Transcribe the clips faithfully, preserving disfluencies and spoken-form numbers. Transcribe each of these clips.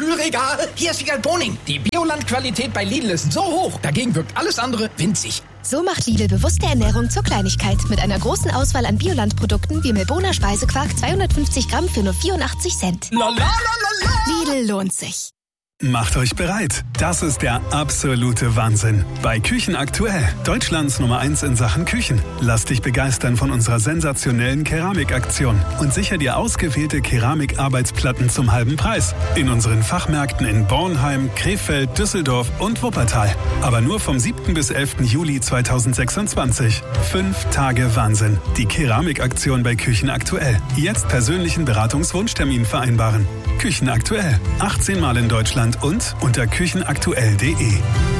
Kühlregal. Hier ist Wiegald Boning. Die Bioland-Qualität bei Lidl ist so hoch. Dagegen wirkt alles andere winzig. So macht Lidl bewusste Ernährung zur Kleinigkeit. Mit einer großen Auswahl an Bioland-Produkten wie Melboner Speisequark zweihundertfünfzig Gramm für nur vierundachtzig Cent. La, la, la, la, la. Lidl lohnt sich. Macht euch bereit. Das ist der absolute Wahnsinn. Bei Küchen aktuell. Deutschlands Nummer eins in Sachen Küchen. Lass dich begeistern von unserer sensationellen Keramikaktion und sicher dir ausgewählte Keramikarbeitsplatten zum halben Preis. In unseren Fachmärkten in Bornheim, Krefeld, Düsseldorf und Wuppertal. Aber nur vom siebten bis elften Juli zweitausendsechsundzwanzig. Fünf Tage Wahnsinn. Die Keramikaktion bei Küchen aktuell. Jetzt persönlichen Beratungswunschtermin vereinbaren. Küchen aktuell. achtzehn Mal in Deutschland und unter küchenaktuell punkt de.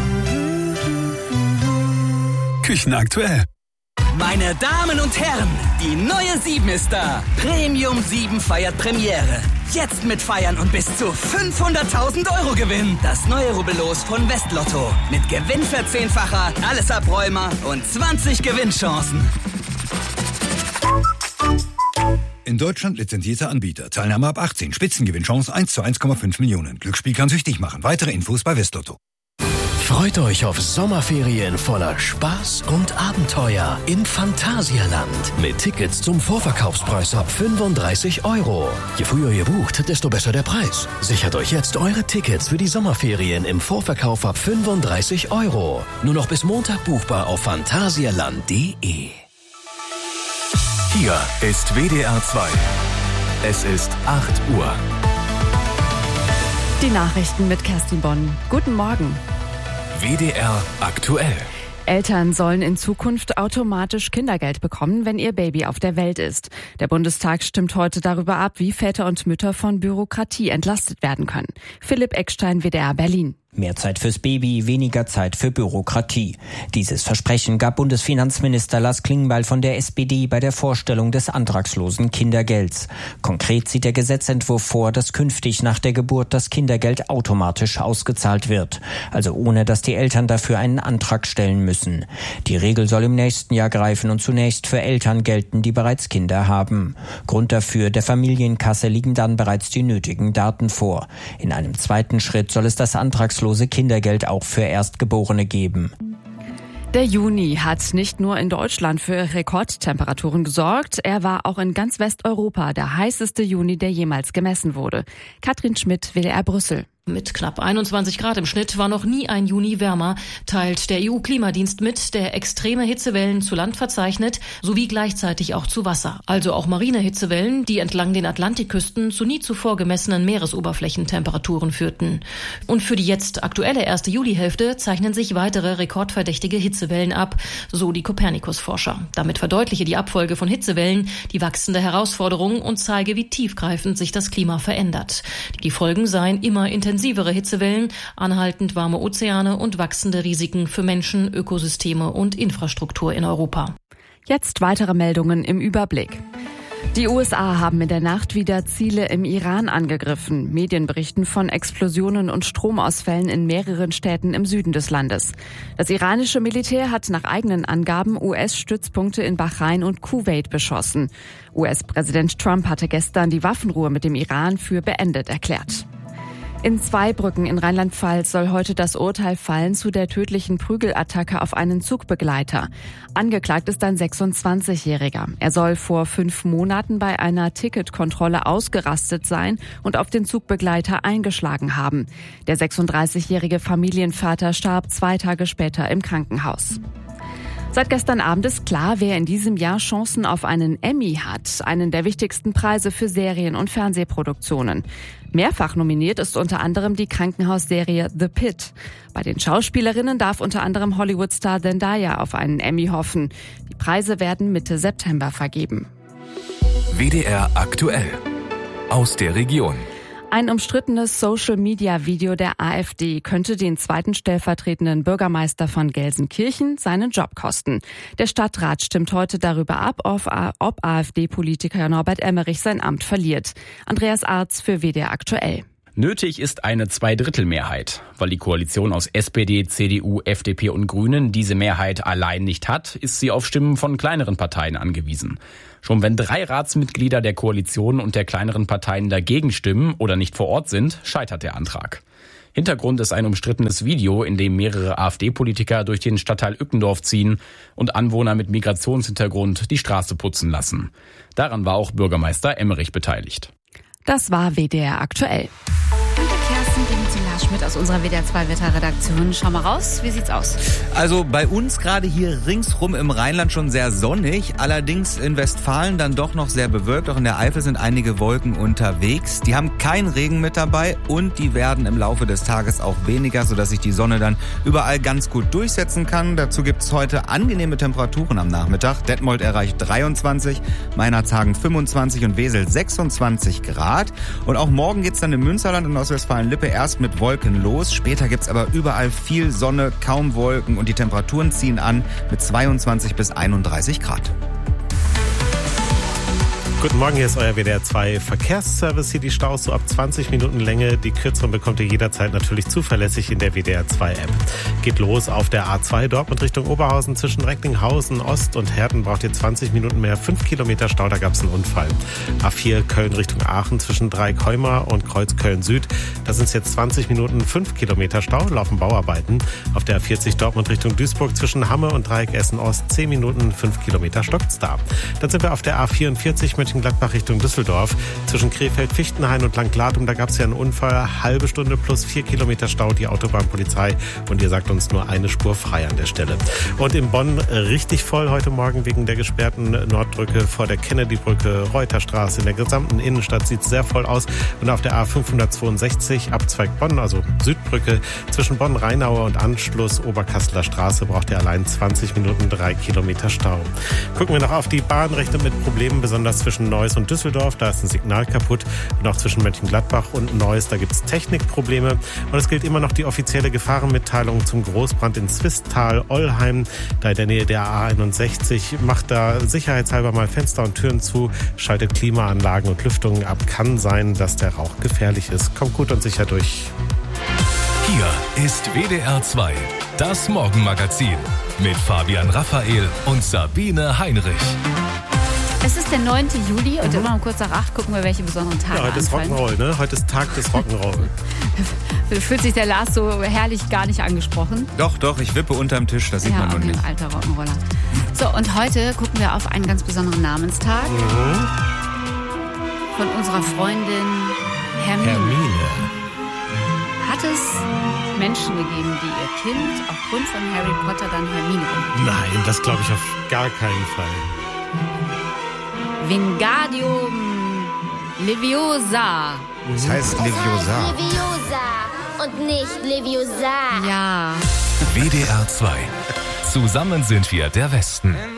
Küchenaktuell. Meine Damen und Herren, die neue sieben ist da. Premium sieben feiert Premiere. Jetzt mit Feiern und bis zu fünfhunderttausend Euro Gewinn. Das neue Rubbellos von Westlotto. Mit Gewinnverzehnfacher, alles Abräumer und zwanzig Gewinnchancen. In Deutschland lizenzierter Anbieter. Teilnahme ab achtzehn. Spitzengewinnchance eins zu eins Komma fünf Millionen. Glücksspiel kann süchtig machen. Weitere Infos bei Westlotto. Freut euch auf Sommerferien voller Spaß und Abenteuer im Phantasialand. Mit Tickets zum Vorverkaufspreis ab fünfunddreißig Euro. Je früher ihr bucht, desto besser der Preis. Sichert euch jetzt eure Tickets für die Sommerferien im Vorverkauf ab fünfunddreißig Euro. Nur noch bis Montag buchbar auf phantasialand punkt de. Hier ist W D R zwei. Es ist acht Uhr. Die Nachrichten mit Kerstin Bonn. Guten Morgen. W D R aktuell. Eltern sollen in Zukunft automatisch Kindergeld bekommen, wenn ihr Baby auf der Welt ist. Der Bundestag stimmt heute darüber ab, wie Väter und Mütter von Bürokratie entlastet werden können. Philipp Eckstein, W D R Berlin. Mehr Zeit fürs Baby, weniger Zeit für Bürokratie. Dieses Versprechen gab Bundesfinanzminister Lars Klingbeil von der S P D bei der Vorstellung des antragslosen Kindergelds. Konkret sieht der Gesetzentwurf vor, dass künftig nach der Geburt das Kindergeld automatisch ausgezahlt wird. Also ohne, dass die Eltern dafür einen Antrag stellen müssen. Die Regel soll im nächsten Jahr greifen und zunächst für Eltern gelten, die bereits Kinder haben. Grund dafür, der Familienkasse liegen dann bereits die nötigen Daten vor. In einem zweiten Schritt soll es das antragslose Kindergeld auch für Erstgeborene geben. Der Juni hat nicht nur in Deutschland für Rekordtemperaturen gesorgt, er war auch in ganz Westeuropa der heißeste Juni, der jemals gemessen wurde. Katrin Schmidt, W D R Brüssel. Mit knapp einundzwanzig Grad im Schnitt war noch nie ein Juni wärmer, teilt der E U-Klimadienst mit, der extreme Hitzewellen zu Land verzeichnet, sowie gleichzeitig auch zu Wasser. Also auch marine Hitzewellen, die entlang den Atlantikküsten zu nie zuvor gemessenen Meeresoberflächentemperaturen führten. Und für die jetzt aktuelle erste Julihälfte zeichnen sich weitere rekordverdächtige Hitzewellen ab, so die Copernicus-Forscher. Damit verdeutliche die Abfolge von Hitzewellen die wachsende Herausforderung und zeige, wie tiefgreifend sich das Klima verändert. Die Folgen seien immer intensivere Hitzewellen, anhaltend warme Ozeane und wachsende Risiken für Menschen, Ökosysteme und Infrastruktur in Europa. Jetzt weitere Meldungen im Überblick. Die U S A haben in der Nacht wieder Ziele im Iran angegriffen. Medien berichten von Explosionen und Stromausfällen in mehreren Städten im Süden des Landes. Das iranische Militär hat nach eigenen Angaben U S-Stützpunkte in Bahrain und Kuwait beschossen. U S-Präsident Trump hatte gestern die Waffenruhe mit dem Iran für beendet erklärt. In Zweibrücken in Rheinland-Pfalz soll heute das Urteil fallen zu der tödlichen Prügelattacke auf einen Zugbegleiter. Angeklagt ist ein sechsundzwanzigjähriger. Er soll vor fünf Monaten bei einer Ticketkontrolle ausgerastet sein und auf den Zugbegleiter eingeschlagen haben. Der sechsunddreißigjährige Familienvater starb zwei Tage später im Krankenhaus. Seit gestern Abend ist klar, wer in diesem Jahr Chancen auf einen Emmy hat, einen der wichtigsten Preise für Serien- und Fernsehproduktionen. Mehrfach nominiert ist unter anderem die Krankenhausserie The Pitt. Bei den Schauspielerinnen darf unter anderem Hollywood-Star Zendaya auf einen Emmy hoffen. Die Preise werden Mitte September vergeben. W D R aktuell. Aus der Region. Ein umstrittenes Social-Media-Video der AfD könnte den zweiten stellvertretenden Bürgermeister von Gelsenkirchen seinen Job kosten. Der Stadtrat stimmt heute darüber ab, ob AfD-Politiker Norbert Emmerich sein Amt verliert. Andreas Arz für W D R aktuell. Nötig ist eine Zweidrittelmehrheit. Weil die Koalition aus S P D, C D U, F D P und Grünen diese Mehrheit allein nicht hat, ist sie auf Stimmen von kleineren Parteien angewiesen. Schon wenn drei Ratsmitglieder der Koalition und der kleineren Parteien dagegen stimmen oder nicht vor Ort sind, scheitert der Antrag. Hintergrund ist ein umstrittenes Video, in dem mehrere AfD-Politiker durch den Stadtteil Ückendorf ziehen und Anwohner mit Migrationshintergrund die Straße putzen lassen. Daran war auch Bürgermeister Emmerich beteiligt. Das war W D R aktuell. Schmidt aus unserer W D R zwei Wetterredaktion. Schau mal raus, wie sieht's aus? Also bei uns gerade hier ringsrum im Rheinland schon sehr sonnig, allerdings in Westfalen dann doch noch sehr bewölkt. Auch in der Eifel sind einige Wolken unterwegs. Die haben keinen Regen mit dabei und die werden im Laufe des Tages auch weniger, sodass sich die Sonne dann überall ganz gut durchsetzen kann. Dazu gibt's heute angenehme Temperaturen am Nachmittag. Detmold erreicht dreiundzwanzig, Meinerzhagen fünfundzwanzig und Wesel sechsundzwanzig Grad. Und auch morgen geht's dann im Münsterland und Ostwestfalen-Lippe erst mit Wolken los. Später gibt's aber überall viel Sonne, kaum Wolken und die Temperaturen ziehen an mit zweiundzwanzig bis einunddreißig Grad. Guten Morgen, hier ist euer W D R zwei Verkehrsservice. Hier die Staus so ab zwanzig Minuten Länge. Die kürzeren bekommt ihr jederzeit natürlich zuverlässig in der W D R zwei App. Geht los auf der A zwei Dortmund Richtung Oberhausen. Zwischen Recklinghausen, Ost und Herten braucht ihr zwanzig Minuten mehr. fünf Kilometer Stau, da gab es einen Unfall. A vier Köln Richtung Aachen zwischen Dreikeumer und Kreuz Köln Süd. Da sind es jetzt zwanzig Minuten, fünf Kilometer Stau, laufen Bauarbeiten. Auf der A vierzig Dortmund Richtung Duisburg zwischen Hamme und Dreieck Essen Ost zehn Minuten, fünf Kilometer stockt's da. Dann sind wir auf der A vierundvierzig Mönchengladbach Richtung Düsseldorf. Zwischen Krefeld, Fichtenhain und Langlatum, da gab es ja einen Unfall. Halbe Stunde plus vier Kilometer Stau, die Autobahnpolizei. Und ihr sagt uns nur eine Spur frei an der Stelle. Und in Bonn richtig voll heute Morgen wegen der gesperrten Nordbrücke vor der Kennedy-Brücke, Reuterstraße. In der gesamten Innenstadt sieht es sehr voll aus. Und auf der A fünfhundertzweiundsechzig Abzweig Bonn, also Südbrücke, zwischen Bonn-Rheinauer und Anschluss Oberkasseler Straße braucht ihr allein zwanzig Minuten, drei Kilometer Stau. Gucken wir noch auf die Bahn, rechnet mit Problemen, besonders zwischen Neuss und Düsseldorf, da ist ein Signal kaputt. Und auch zwischen Mönchengladbach und Neuss, da gibt es Technikprobleme. Und es gilt immer noch die offizielle Gefahrenmitteilung zum Großbrand in Zwistal-Ollheim. Da in der Nähe der A einundsechzig, macht da sicherheitshalber mal Fenster und Türen zu, schaltet Klimaanlagen und Lüftungen ab. Kann sein, dass der Rauch gefährlich ist. Kommt gut und sicher durch. Hier ist W D R zwei, das Morgenmagazin mit Fabian Raphael und Sabine Heinrich. Es ist der neunte Juli und mhm. immer um kurz nach acht gucken wir, welche besonderen Tage Ja, heute anfallen. ist Rock'n'Roll, ne? Heute ist Tag des Rock'n'Roll. Fühlt sich der Lars so herrlich gar nicht angesprochen? Doch, doch, ich wippe unterm Tisch, das sieht ja, man noch okay, nicht. Alter Rock'n'Roller. So, und heute gucken wir auf einen ganz besonderen Namenstag Mhm. von unserer Freundin Hermine. Hermine. Hat es Menschen gegeben, die ihr Kind aufgrund von Harry Potter dann Hermine genannt haben? Nein, das glaube ich auf gar keinen Fall. Wingardium Leviosa. Das heißt Leviosa. Leviosa und nicht Leviosa. Ja. W D R zwei. Zusammen sind wir der Westen.